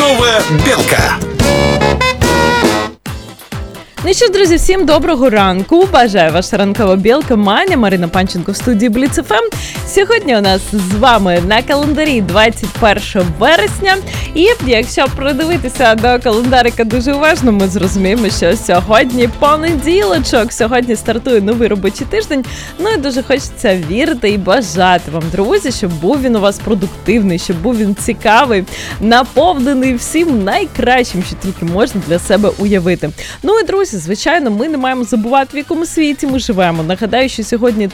Ранкова білка. Ну що ж, друзі, всім доброго ранку. Бажаю ваша ранкова білка. Маня, Марина Панченко в студії Бліц ФМ. Сьогодні у нас з вами на календарі 21 вересня. І якщо придивитися до календарика дуже уважно, ми зрозуміємо, що сьогодні понеділочок. Сьогодні стартує новий робочий тиждень. Ну і дуже хочеться вірити і бажати вам, друзі, щоб був він у вас продуктивний, щоб був він цікавий, наповнений всім найкращим, що тільки можна для себе уявити. Ну і, друзі, звичайно, ми не маємо забувати, в якому світі ми живемо. Нагадаю, що сьогодні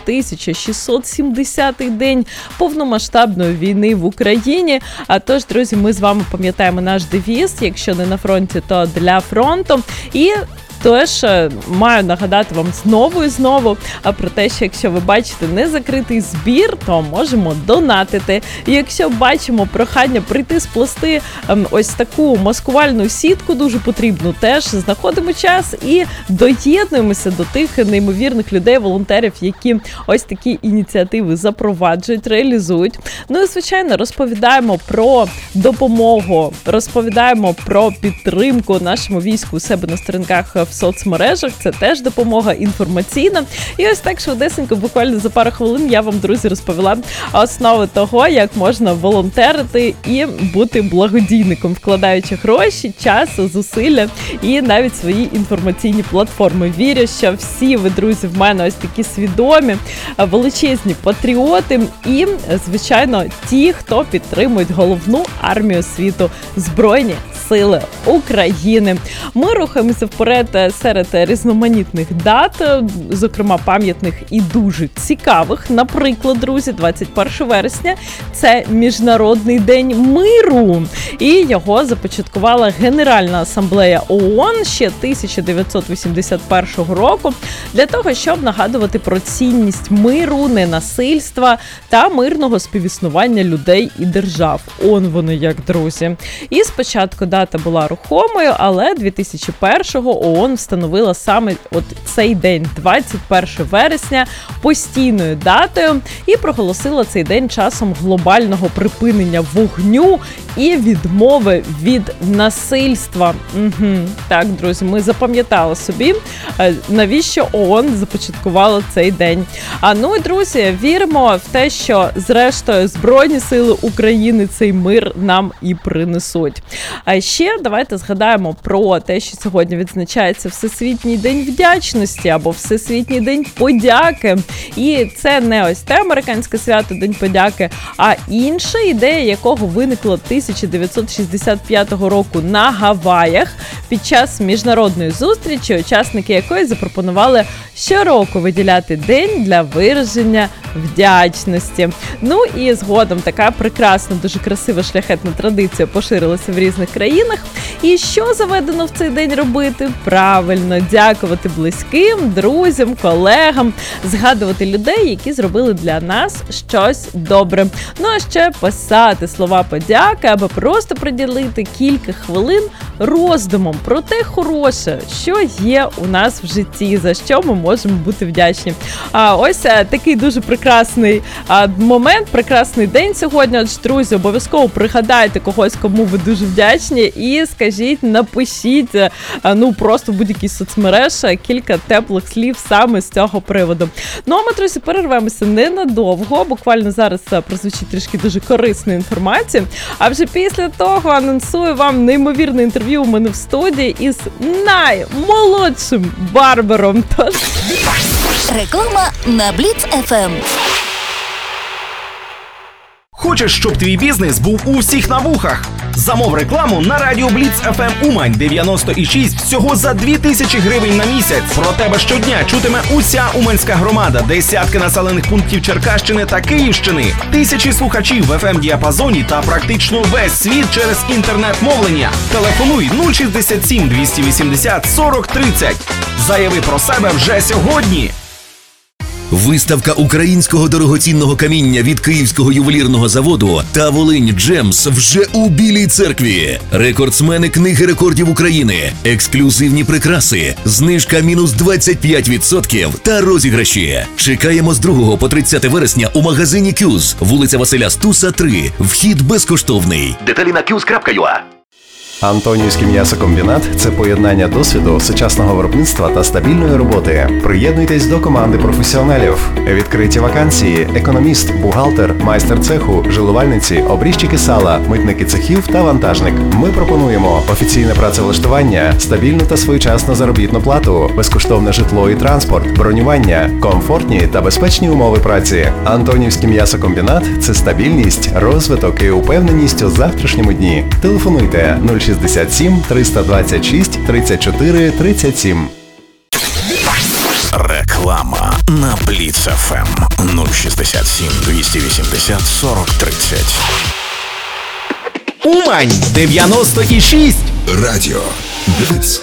1670-й день повномасштабної війни в Україні. А тож, друзі, ми з вами пам'ятаємо наш девіз, якщо не на фронті, то для фронту. І тож, маю нагадати вам знову і знову про те, що якщо ви бачите незакритий збір, то можемо донатити. І якщо бачимо прохання прийти сплести ось таку маскувальну сітку, дуже потрібну, теж знаходимо час і доєднуємося до тих неймовірних людей, волонтерів, які ось такі ініціативи запроваджують, реалізують. Ну і, звичайно, розповідаємо про допомогу, розповідаємо про підтримку нашому війську у себе на сторінках в соцмережах, це теж допомога інформаційна. І ось так швидесенько, буквально за пару хвилин я вам, друзі, розповіла основи того, як можна волонтерити і бути благодійником, вкладаючи гроші, час, зусилля і навіть свої інформаційні платформи. Вірю, що всі ви, друзі, в мене ось такі свідомі, величезні патріоти і, звичайно, ті, хто підтримують головну армію світу – Збройні Сили України. Ми рухаємося вперед серед різноманітних дат, зокрема пам'ятних і дуже цікавих. Наприклад, друзі, 21 вересня – це Міжнародний день миру. І його започаткувала Генеральна асамблея ООН ще 1981 року для того, щоб нагадувати про цінність миру, ненасильства та мирного співіснування людей і держав. Он вони як, друзі. І спочатку дата була рухомою, але 2001-го ООН встановила саме от цей день, 21 вересня, постійною датою і проголосила цей день часом глобального припинення вогню і відмови від насильства. Так, друзі, ми запам'ятали собі, навіщо ООН започаткувала цей день. Ну і, друзі, віримо в те, що зрештою Збройні Сили України цей мир нам і принесуть. А ще давайте згадаємо про те, що сьогодні відзначається Всесвітній день вдячності або Всесвітній день подяки. І це не ось те американське свято День подяки, а інша ідея, якого виникла 1965 року на Гаваях під час міжнародної зустрічі, учасники якої запропонували щороку виділяти день для вираження вдячності. Ну і згодом така прекрасна, дуже красива, шляхетна традиція поширилася в різних країнах. І що заведено в цей день робити? Правильно, дякувати близьким, друзям, колегам, згадувати людей, які зробили для нас щось добре. Ну а ще писати слова подяки, або просто приділити кілька хвилин роздумом про те хороше, що є у нас в житті, за що ми можемо бути вдячні. Ось такий дуже прекрасний момент, прекрасний день сьогодні. Отже, друзі, обов'язково пригадайте когось, кому ви дуже вдячні, і скажіть, напишіть, просто в будь-якій соцмережі кілька теплих слів саме з цього приводу. Ну, а ми, друзі, перервемося ненадовго, буквально зараз прозвучить трішки дуже корисної інформації, а вже після того анонсую вам неймовірне інтерв'ю у мене в студії із наймолодшим барбером. Реклама на Бліц ФМ. Хочеш, щоб твій бізнес був у всіх на вухах? Замов рекламу на радіо Бліц ФМ Умань 96 всього за 2000 гривень на місяць. Про тебе щодня чутиме уся уманська громада, десятки населених пунктів Черкащини та Київщини, тисячі слухачів в FM-діапазоні та практично весь світ через інтернет-мовлення. Телефонуй 067 280 40 30. Заяви про себе вже сьогодні. Виставка українського дорогоцінного каміння від Київського ювелірного заводу та Волинь Джемс вже у Білій церкві. Рекордсмени Книги рекордів України, ексклюзивні прикраси, знижка мінус 25% та розіграші. Чекаємо з 2 по 30 вересня у магазині Кюз, вулиця Василя Стуса, 3. Вхід безкоштовний. Деталі на qs.ua. Антонівський м'ясокомбінат – це поєднання досвіду, сучасного виробництва та стабільної роботи. Приєднуйтесь до команди професіоналів. Відкриті вакансії: економіст, бухгалтер, майстер цеху, жилувальниці, обрізчики сала, митники цехів та вантажник. Ми пропонуємо офіційне працевлаштування, стабільну та своєчасну заробітну плату, безкоштовне житло і транспорт, бронювання, комфортні та безпечні умови праці. Антонівський м'ясокомбінат – це стабільність, розвиток і упевненість у завтрашньому дні. Телефонуйте 067 326 34 37. Реклама на Бліц ФМ 067 280 40 30. Умань 96. Радіо Бліц.